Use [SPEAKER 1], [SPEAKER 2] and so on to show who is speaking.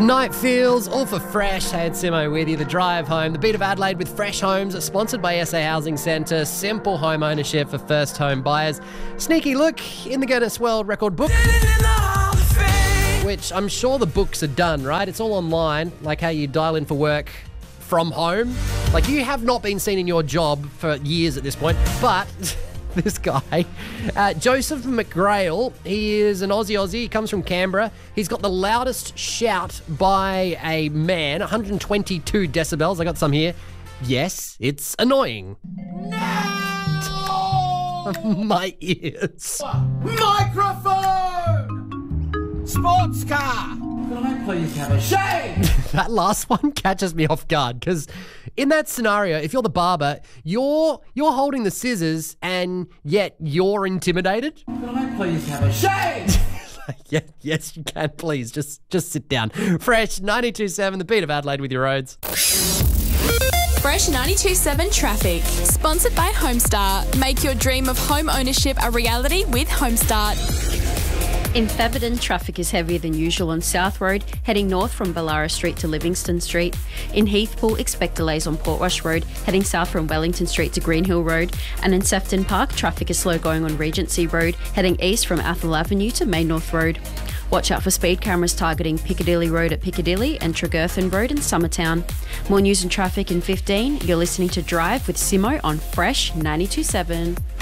[SPEAKER 1] Night feels all for Fresh. Hey, it's Simo with you. The drive home. The beat of Adelaide with Fresh Homes, sponsored by SA Housing Centre. Simple home ownership for first home buyers. Sneaky look in the Guinness World Record book, which I'm sure the books are done, right? It's all online, like how you dial in for work from home. Like, you have not been seen in your job for years at this point, but this guy, Joseph McGrail, he is an Aussie. He comes from Canberra. He's got the loudest shout by a man, 122 decibels. I got some here. Yes, it's annoying.
[SPEAKER 2] No!
[SPEAKER 1] My ears.
[SPEAKER 2] Microphone! Sports car! Can I please have a shave?
[SPEAKER 1] That last one catches me off guard because in that scenario, if you're the barber, you're holding the scissors and yet you're intimidated.
[SPEAKER 2] Can I please have a shave?
[SPEAKER 1] Yeah, yes, you can. Please, just sit down. Fresh 92.7, the beat of Adelaide with your roads.
[SPEAKER 3] Fresh 92.7 Traffic. Sponsored by Homestart. Make your dream of home ownership a reality with Homestart.
[SPEAKER 4] In Thebarton, traffic is heavier than usual on South Road, heading north from Ballara Street to Livingston Street. In Heathpool, expect delays on Portrush Road, heading south from Wellington Street to Greenhill Road. And in Sefton Park, traffic is slow going on Regency Road, heading east from Athol Avenue to Main North Road. Watch out for speed cameras targeting Piccadilly Road at Piccadilly and Tregerthen Road in Summertown. More news and traffic in 15. You're listening to Drive with Simo on Fresh 92.7.